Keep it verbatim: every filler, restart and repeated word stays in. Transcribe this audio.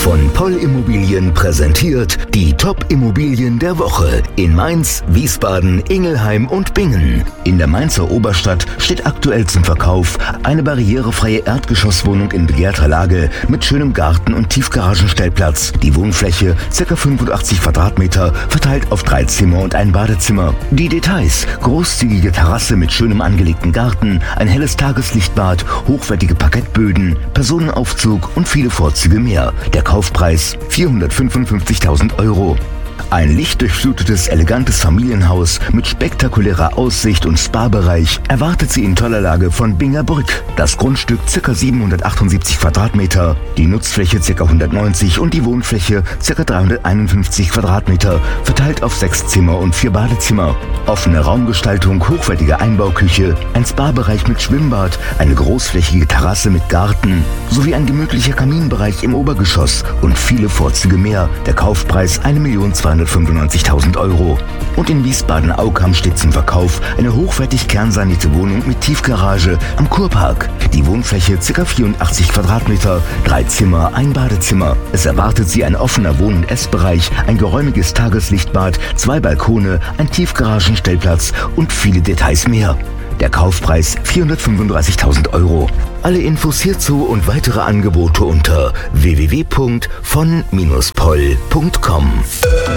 Von Poll Immobilien präsentiert die Top-Immobilien der Woche in Mainz, Wiesbaden, Ingelheim und Bingen. In der Mainzer Oberstadt steht aktuell zum Verkauf eine barrierefreie Erdgeschosswohnung in begehrter Lage mit schönem Garten und Tiefgaragenstellplatz. Die Wohnfläche ca. fünfundachtzig Quadratmeter, verteilt auf drei Zimmer und ein Badezimmer. Die Details: großzügige Terrasse mit schönem angelegten Garten, ein helles Tageslichtbad, hochwertige Parkettböden, Personenaufzug und viele Vorzüge mehr. Der Kaufpreis vierhundertfünfundfünfzigtausend Euro. Ein lichtdurchflutetes, elegantes Familienhaus mit spektakulärer Aussicht und Spa-Bereich erwartet Sie in toller Lage von Bingerbrück. Das Grundstück ca. siebenhundertachtundsiebzig Quadratmeter, die Nutzfläche ca. hundertneunzig und die Wohnfläche ca. dreihunderteinundfünfzig Quadratmeter, verteilt auf sechs Zimmer und vier Badezimmer. Offene Raumgestaltung, hochwertige Einbauküche, ein Spa-Bereich mit Schwimmbad, eine großflächige Terrasse mit Garten sowie ein gemütlicher Kaminbereich im Obergeschoss und viele Vorzüge mehr. Der Kaufpreis eine Million zweihundertfünfundneunzigtausend Euro. Und in Wiesbaden-Aukam steht zum Verkauf eine hochwertig kernsanierte Wohnung mit Tiefgarage am Kurpark. Die Wohnfläche ca. vierundachtzig Quadratmeter, drei Zimmer, ein Badezimmer. Es erwartet Sie ein offener Wohn- und Essbereich, ein geräumiges Tageslichtbad, zwei Balkone, ein Tiefgaragenstellplatz und viele Details mehr. Der Kaufpreis vierhundertfünfunddreißigtausend Euro. Alle Infos hierzu und weitere Angebote unter w w w punkt von Bindestrich poll punkt com.